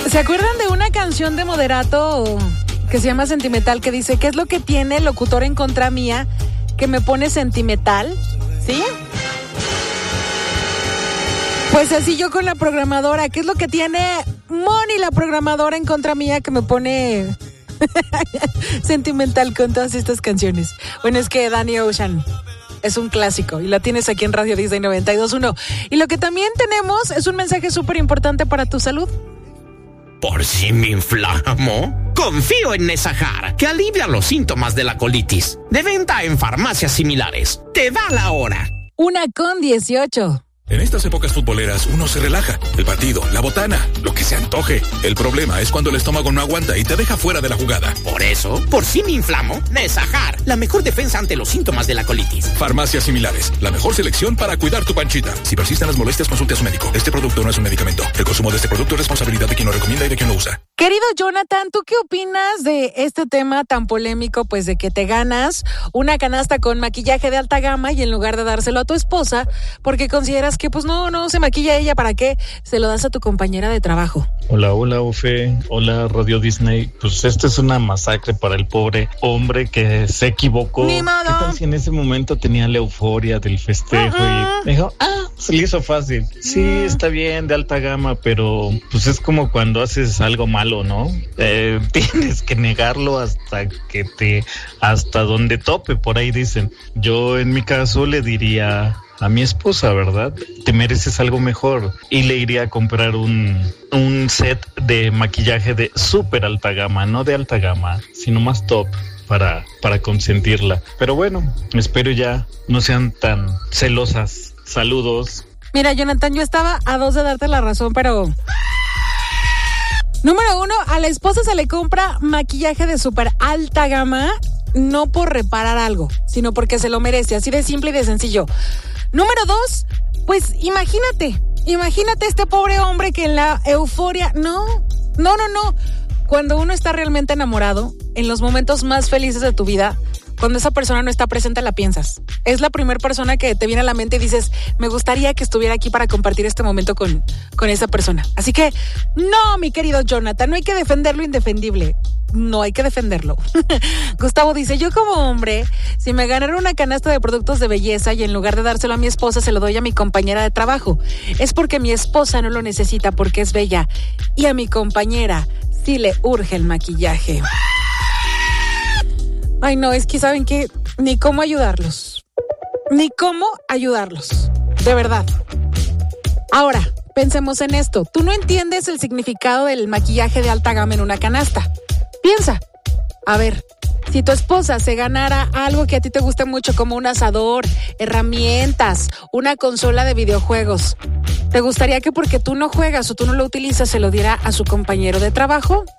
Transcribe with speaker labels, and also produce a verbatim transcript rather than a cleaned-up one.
Speaker 1: ¿Se acuerdan de una canción de Moderato que se llama Sentimental, que dice, ¿qué es lo que tiene el locutor en contra mía que me pone sentimental? ¿Sí? Pues así yo con la programadora, ¿qué es lo que tiene Moni, la programadora, en contra mía que me pone sentimental con todas estas canciones? Bueno, es que Danny Ocean es un clásico y la tienes aquí en Radio Disney noventa y dos punto uno. Y lo que también tenemos es un mensaje súper importante para tu salud.
Speaker 2: ¿Por si me inflamo? Confío en Nesajar, que alivia los síntomas de la colitis. De venta en farmacias similares. Te da la hora.
Speaker 1: Una con dieciocho.
Speaker 3: En estas épocas futboleras uno se relaja. El partido, la botana, lo que se antoje. El problema es cuando el estómago no aguanta y te deja fuera de la jugada.
Speaker 2: Por eso, por si me inflamo, Nesajar, la mejor defensa ante los síntomas de la colitis.
Speaker 3: Farmacias similares, la mejor selección para cuidar tu panchita. Si persisten las molestias, consulte a su médico. Este producto no es un medicamento. El consumo de este producto es responsabilidad de quien lo recomienda y de quien lo usa.
Speaker 1: Querido Jonathan, ¿tú qué opinas de este tema tan polémico, pues de que te ganas una canasta con maquillaje de alta gama y en lugar de dárselo a tu esposa, porque consideras que pues no, no se maquilla ella, ¿para qué? Se lo das a tu compañera de trabajo.
Speaker 4: Hola, hola, Ofe. Hola, Radio Disney. Pues esto es una masacre para el pobre hombre que se equivocó.
Speaker 1: Ni modo.
Speaker 4: ¿Qué tal si en ese momento tenía la euforia del festejo uh-huh. y dijo, ah, se le hizo fácil? Sí, uh-huh. Está bien, de alta gama, pero pues es como cuando haces algo malo, ¿no? Eh, tienes que negarlo hasta que te, hasta donde tope, por ahí dicen. Yo en mi caso le diría a mi esposa, ¿verdad? Te mereces algo mejor. Y le iría a comprar un, un set de maquillaje de súper alta gama, no de alta gama, sino más top para, para consentirla. Pero bueno, espero ya no sean tan celosas. Saludos.
Speaker 1: Mira, Jonathan, yo estaba a dos de darte la razón, pero... Número uno, a la esposa se le compra maquillaje de súper alta gama, no por reparar algo, sino porque se lo merece, así de simple y de sencillo. Número dos, pues imagínate, imagínate este pobre hombre que en la euforia, no, no, no, no. Cuando uno está realmente enamorado, en los momentos más felices de tu vida, cuando esa persona no está presente, la piensas. Es la primera persona que te viene a la mente y dices, me gustaría que estuviera aquí para compartir este momento con, con esa persona. Así que, no, mi querido Jonathan, no hay que defender lo indefendible. No hay que defenderlo. Gustavo dice, yo como hombre, si me ganara una canasta de productos de belleza y en lugar de dárselo a mi esposa, se lo doy a mi compañera de trabajo, es porque mi esposa no lo necesita porque es bella y a mi compañera sí le urge el maquillaje. Ay, no, es que saben que ni cómo ayudarlos. Ni cómo ayudarlos. De verdad. Ahora, pensemos en esto. Tú no entiendes el significado del maquillaje de alta gama en una canasta. Piensa. A ver, si tu esposa se ganara algo que a ti te guste mucho, como un asador, herramientas, una consola de videojuegos, ¿te gustaría que porque tú no juegas o tú no lo utilizas se lo diera a su compañero de trabajo?